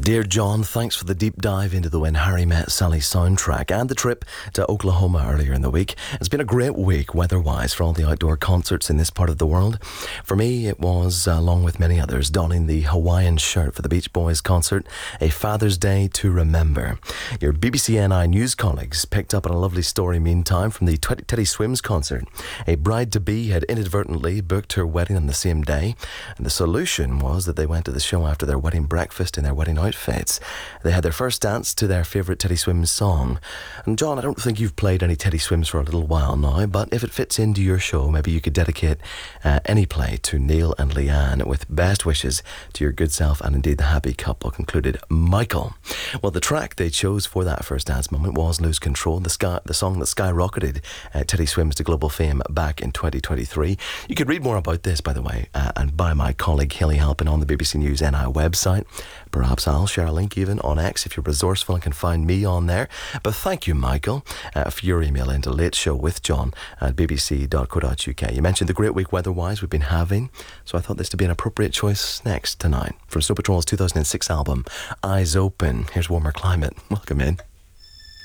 Dear John, thanks for the deep dive into the When Harry Met Sally soundtrack and the trip to Oklahoma earlier in the week. It's been a great week weather-wise for all the outdoor concerts in this part of the world. For me, it was, along with many others, donning the Hawaiian shirt for the Beach Boys concert, A Father's Day to Remember. Your BBC NI news colleagues picked up on a lovely story meantime from the Teddy Swims concert. A bride-to-be had inadvertently booked her wedding on the same day, and the solution was that they went to the show after their wedding breakfast in their wedding outfits. They had their first dance to their favourite Teddy Swims song. And John, I don't think you've played any Teddy Swims for a little while now, but if it fits into your show, maybe you could dedicate any play to Neil and Leanne with best wishes to your good self and indeed the happy couple, concluded Michael. Well, the track they chose for that first dance moment was Lose Control, the song that skyrocketed Teddy Swims to global fame back in 2023. You could read more about this, by the way, and by my colleague Haley Halpin on the BBC News NI website. Perhaps I'll share a link even on X if you're resourceful and can find me on there. But thank you, Michael, for your email into lateshowwithjohn@bbc.co.uk. You mentioned the great week weather-wise we've been having, so I thought this to be an appropriate choice next tonight. From Snow Patrol's 2006 album, Eyes Open, here's Warmer Climate. Welcome in.